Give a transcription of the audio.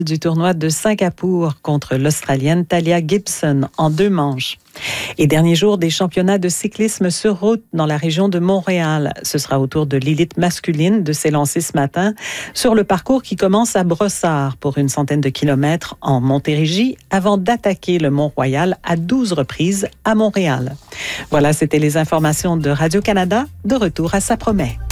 Du tournoi de Singapour contre l'Australienne Talia Gibson en 2 manches. Et dernier jour des championnats de cyclisme sur route dans la région de Montréal. Ce sera au tour de l'élite masculine de s'élancer ce matin sur le parcours qui commence à Brossard pour une centaine de kilomètres en Montérégie avant d'attaquer le Mont-Royal à 12 reprises à Montréal. Voilà, c'était les informations de Radio-Canada. De retour à Ça promet.